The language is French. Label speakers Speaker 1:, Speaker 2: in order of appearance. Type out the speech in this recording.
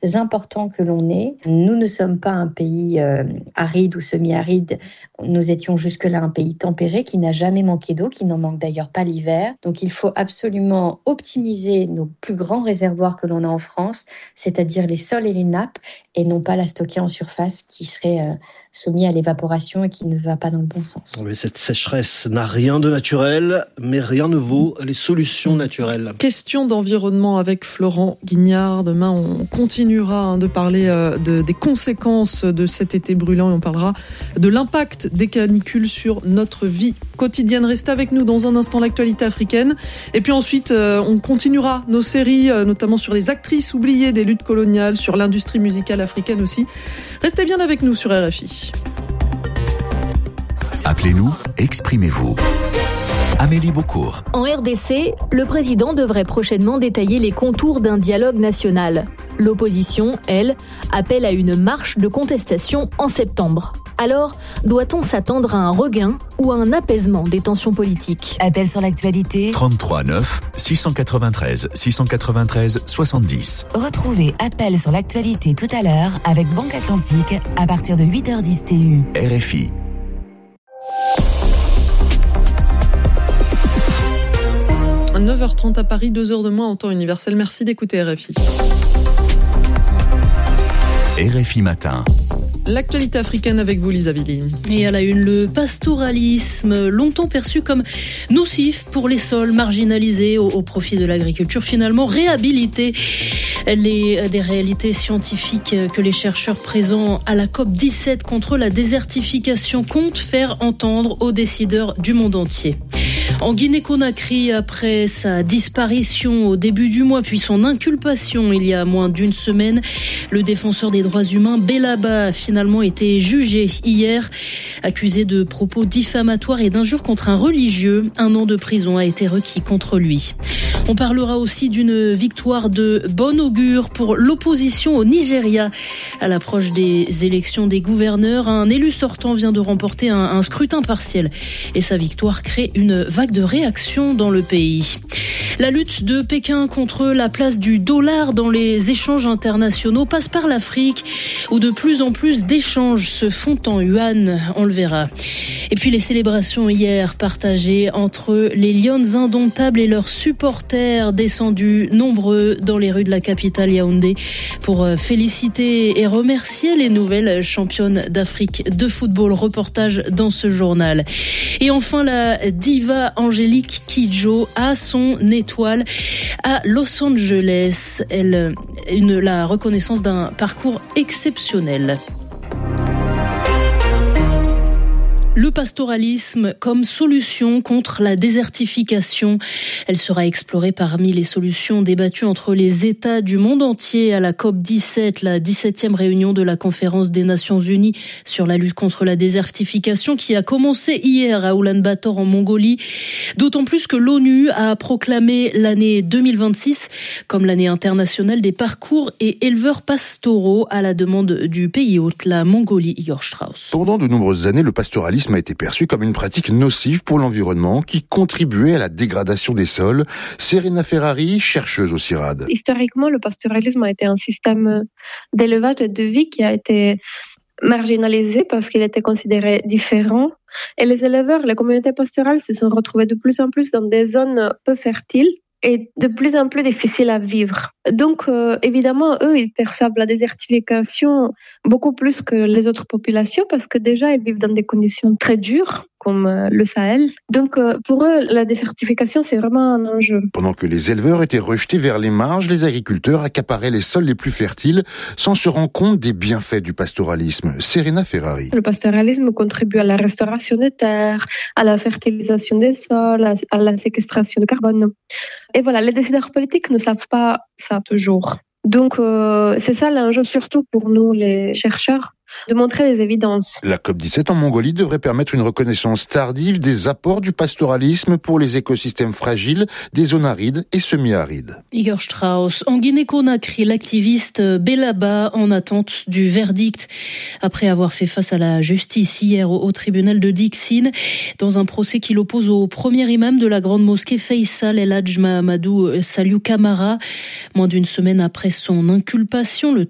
Speaker 1: important que l'on est. Nous ne sommes pas un pays aride ou semi-aride. Nous étions jusque-là un pays tempéré qui n'a jamais manqué d'eau, qui n'en manque d'ailleurs pas l'hiver. Donc il faut absolument optimiser nos plus grands réservoirs que l'on a en France, c'est-à-dire les sols et les nappes, et non pas la stocker en surface qui serait soumis à l'évaporation et qui ne va pas dans le bon sens.
Speaker 2: Oui, cette sécheresse n'a rien de naturel, mais rien ne vaut les solutions naturelles.
Speaker 3: Question d'environnement avec Florent Guignard. Demain, on continuera de parler des conséquences de cet été brûlant et on parlera de l'impact des canicules sur notre vie quotidienne. Restez avec nous dans un instant, l'actualité africaine. Et puis ensuite, on continuera nos séries, notamment sur les actrices oubliées des luttes coloniales, sur l'industrie musicale africaine aussi. Restez bien avec nous sur RFI.
Speaker 4: Appelez-nous, exprimez-vous. Amélie Beaucourt.
Speaker 5: En RDC, le président devrait prochainement détailler les contours d'un dialogue national. L'opposition, elle, appelle à une marche de contestation en septembre. Alors, doit-on s'attendre à un regain ou à un apaisement des tensions politiques ?
Speaker 6: Appel sur l'actualité
Speaker 4: 33 9 693 693 70.
Speaker 6: Retrouvez Appel sur l'actualité tout à l'heure avec Banque Atlantique à partir de 8h10 TU.
Speaker 4: RFI.
Speaker 3: À 9h30 à Paris, 2h de moins en temps universel. Merci d'écouter RFI.
Speaker 4: RFI Matin.
Speaker 3: L'actualité africaine avec vous, Lisa Villy.
Speaker 7: Et à la une, le pastoralisme, longtemps perçu comme nocif pour les sols marginalisés au profit de l'agriculture, finalement réhabilité. Des réalités scientifiques que les chercheurs présents à la COP17 contre la désertification comptent faire entendre aux décideurs du monde entier. En Guinée-Conakry, après sa disparition au début du mois, puis son inculpation il y a moins d'une semaine, le défenseur des droits humains Bélaba a finalement été jugé hier, accusé de propos diffamatoires et d'injures contre un religieux. 1 an de prison a été requis contre lui. On parlera aussi d'une victoire de bon augure pour l'opposition au Nigeria. À l'approche des élections des gouverneurs, un élu sortant vient de remporter un scrutin partiel et sa victoire crée une vague de réactions dans le pays. La lutte de Pékin contre la place du dollar dans les échanges internationaux passe par l'Afrique, où de plus en plus d'échanges se font en yuan, on le verra. Et puis les célébrations hier partagées entre les Lions indomptables et leurs supporters descendus nombreux dans les rues de la capitale Yaoundé pour féliciter et remercier les nouvelles championnes d'Afrique de football. Reportage dans ce journal. Et enfin, la diva Angélique Kidjo a son étoile à Los Angeles. La reconnaissance d'un parcours exceptionnel. Le pastoralisme comme solution contre la désertification. Elle sera explorée parmi les solutions débattues entre les États du monde entier à la COP17, la 17e réunion de la Conférence des Nations Unies sur la lutte contre la désertification qui a commencé hier à Oulan-Bator en Mongolie. D'autant plus que l'ONU a proclamé l'année 2026 comme l'année internationale des parcours et éleveurs pastoraux à la demande du pays hôte, la Mongolie. Igor Strauss.
Speaker 8: Pendant de nombreuses années, le pastoralisme a été perçu comme une pratique nocive pour l'environnement qui contribuait à la dégradation des sols. Serena Ferrari, chercheuse au CIRAD.
Speaker 9: Historiquement, le pastoralisme a été un système d'élevage et de vie qui a été marginalisé parce qu'il était considéré différent. Et les éleveurs, les communautés pastorales se sont retrouvées de plus en plus dans des zones peu fertiles et de plus en plus difficiles à vivre. Donc, évidemment, eux, ils perçoivent la désertification beaucoup plus que les autres populations parce que déjà, ils vivent dans des conditions très dures, comme le Sahel. Donc, pour eux, la désertification, c'est vraiment un enjeu.
Speaker 8: Pendant que les éleveurs étaient rejetés vers les marges, les agriculteurs accaparaient les sols les plus fertiles sans se rendre compte des bienfaits du pastoralisme. Serena Ferrari.
Speaker 9: Le pastoralisme contribue à la restauration des terres, à la fertilisation des sols, à la séquestration de carbone. Et voilà, les décideurs politiques ne savent pas ça toujours. Donc, c'est ça l'enjeu surtout pour nous, les chercheurs, de montrer les évidences.
Speaker 8: La COP17 en Mongolie devrait permettre une reconnaissance tardive des apports du pastoralisme pour les écosystèmes fragiles des zones arides et semi-arides.
Speaker 7: Igor Strauss. En Guinée-Conakry, l'activiste Bélaba en attente du verdict après avoir fait face à la justice hier au tribunal de Dixine dans un procès qui l'oppose au premier imam de la grande mosquée Faisal El Hadj Mahamadou Saliou Camara. Moins d'une semaine après son inculpation, le